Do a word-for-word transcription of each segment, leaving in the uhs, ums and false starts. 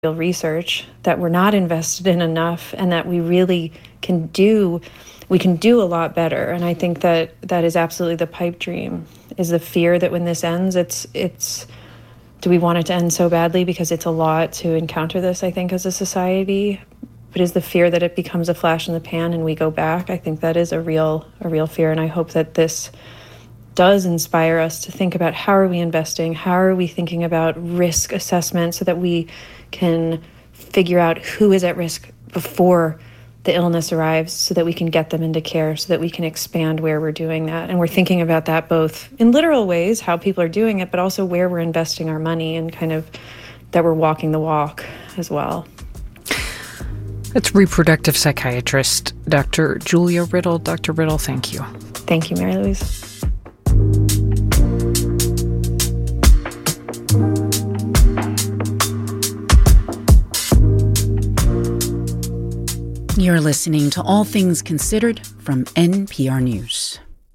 research, that we're not invested in enough, and that we really can do we can do a lot better. And I think that that is absolutely the pipe dream, is the fear that when this ends, it's it's do we want it to end so badly, because it's a lot to encounter this, I think, as a society. But is the fear that it becomes a flash in the pan and we go back? I think that is a real a real fear, and I hope that this does inspire us to think about, how are we investing? How are we thinking about risk assessment so that we can figure out who is at risk before the illness arrives, so that we can get them into care, so that we can expand where we're doing that. And we're thinking about that both in literal ways, how people are doing it, but also where we're investing our money, and kind of that we're walking the walk as well. That's reproductive psychiatrist Doctor Julia Riddle. Doctor Riddle, thank you. Thank you, Mary Louise. You're listening to All Things Considered from N P R News.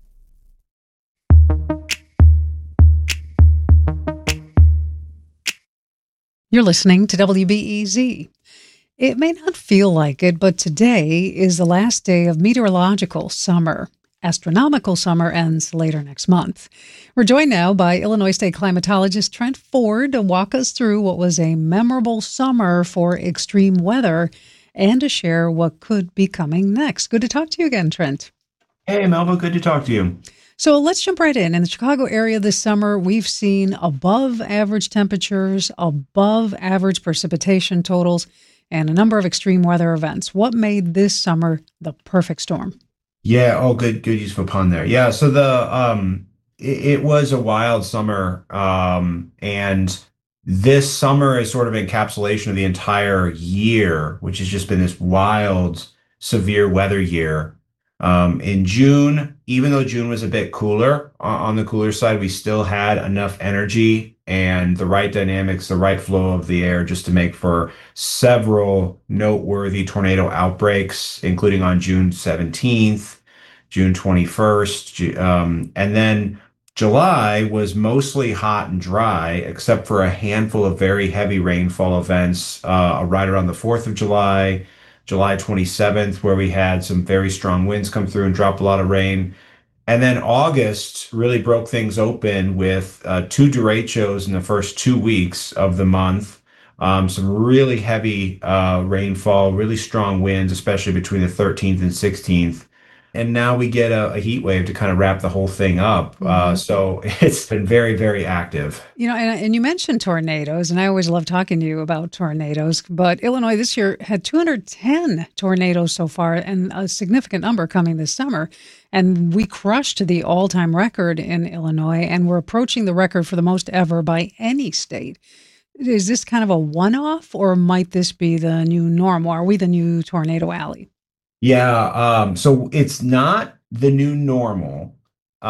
You're listening to W B E Z. It may not feel like it, but today is the last day of meteorological summer. Astronomical summer ends later next month. We're joined now by Illinois State climatologist Trent Ford to walk us through what was a memorable summer for extreme weather, and to share what could be coming next. Good to talk to you again, Trent. Hey, Melba, good to talk to you. So let's jump right in. In the Chicago area this summer, we've seen above average temperatures, above average precipitation totals, and a number of extreme weather events. What made this summer the perfect storm? Yeah, oh, good, good use of a pun there. Yeah, so the um, it, it was a wild summer, um, and this summer is sort of an encapsulation of the entire year, which has just been this wild, severe weather year. Um, in June, even though June was a bit cooler, uh, on the cooler side, we still had enough energy and the right dynamics, the right flow of the air, just to make for several noteworthy tornado outbreaks, including on June seventeenth, June twenty-first, um, and then July was mostly hot and dry, except for a handful of very heavy rainfall events uh, right around the fourth of July, July twenty-seventh, where we had some very strong winds come through and drop a lot of rain. And then August really broke things open with uh, two derechos in the first two weeks of the month. Um, some really heavy uh, rainfall, really strong winds, especially between the thirteenth and sixteenth. And now we get a, a heat wave to kind of wrap the whole thing up. Mm-hmm. Uh, so it's been very, very active. You know, and, and you mentioned tornadoes, and I always love talking to you about tornadoes. But Illinois this year had two hundred ten tornadoes so far, and a significant number coming this summer. And we crushed the all-time record in Illinois, and we're approaching the record for the most ever by any state. Is this kind of a one-off, or might this be the new normal? Are we the new Tornado Alley? Yeah, um, so it's not the new normal.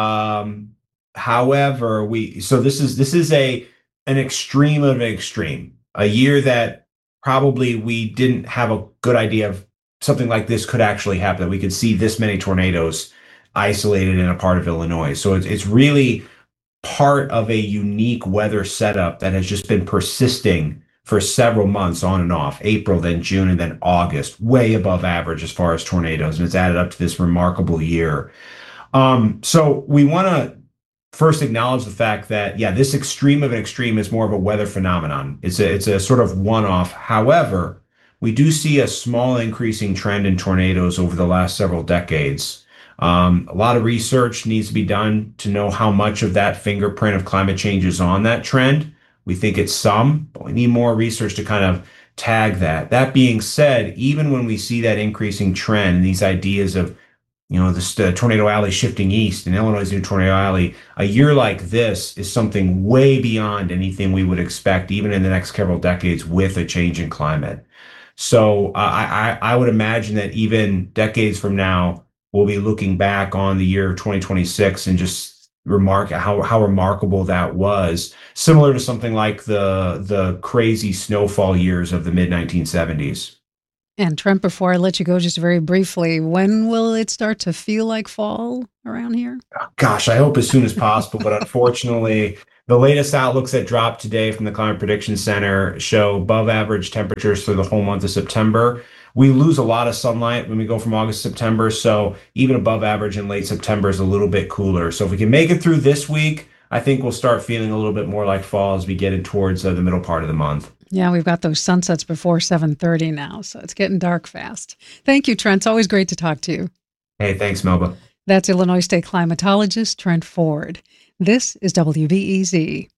Um, however, we so this is this is a an extreme of an extreme, a year that probably we didn't have a good idea of something like this could actually happen, that we could see this many tornadoes isolated in a part of Illinois. So it's it's really part of a unique weather setup that has just been persisting for several months on and off, April, then June, and then August, way above average as far as tornadoes. And it's added up to this remarkable year. Um, so we want to first acknowledge the fact that, yeah, this extreme of an extreme is more of a weather phenomenon. It's a, it's a sort of one-off. However, we do see a small increasing trend in tornadoes over the last several decades. Um, a lot of research needs to be done to know how much of that fingerprint of climate change is on that trend. We think it's some, but we need more research to kind of tag that. That being said, even when we see that increasing trend, these ideas of, you know, this uh, tornado alley shifting east and Illinois' new tornado alley, a year like this is something way beyond anything we would expect, even in the next several decades, with a change in climate. So uh, I, I would imagine that even decades from now, we'll be looking back on the year of twenty twenty-six and just remark how how remarkable that was, similar to something like the the crazy snowfall years of the mid nineteen seventies. And Trent, before I let you go, just very briefly, when will it start to feel like fall around here? Gosh, I hope as soon as possible, but unfortunately, The latest outlooks that dropped today from the Climate Prediction Center show above average temperatures for the whole month of September. We lose a lot of sunlight when we go from August to September, so even above average in late September is a little bit cooler. So if we can make it through this week, I think we'll start feeling a little bit more like fall as we get in towards uh, the middle part of the month. Yeah, we've got those sunsets before seven thirty now, so it's getting dark fast. Thank you, Trent. It's always great to talk to you. Hey, thanks, Melba. That's Illinois State climatologist Trent Ford. This is W B E Z.